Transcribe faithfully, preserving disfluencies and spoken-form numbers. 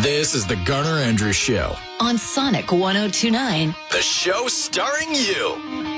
This is the Garner Andrews Show on Sonic one oh two point nine. The show starring you.